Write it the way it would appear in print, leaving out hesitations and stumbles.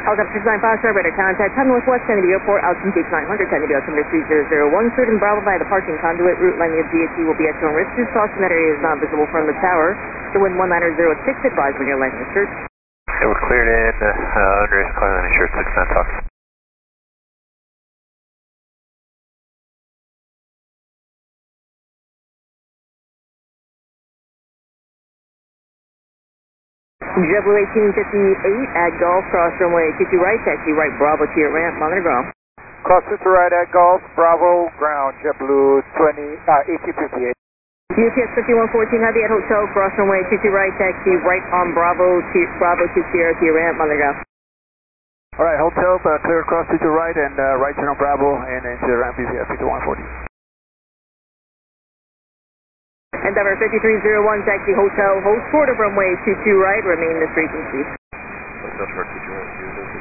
Helicopter 695, Starboard, contact time northwest Kennedy Airport, altitude gauge 900, Kennedy altimeter 3001, cleared in Bravo by the parking conduit, route line of GAT will be at your own risk. This caution that area is not visible from the tower. The wind 1906, advise when you're landing, sir. Okay, we're cleared in, Andres, calling landing, sure, 69 talk. JetBlue 1858 at Golf, cross runway 22 right, taxi right, Bravo to your ramp, monitor ground. Cross 22 right at Golf, Bravo, ground, JetBlue 1858. UPS 5114, have you at hotel, cross runway 22 right, taxi right on Bravo to Sierra to your ramp, monitor ground. Alright, hotel, clear across 22 right and right turn on Bravo and into the ramp UPS 5140. Endeavor 5301, taxi hotel, hold short of runway 22 right, remain this frequency. Hotel short 22 right,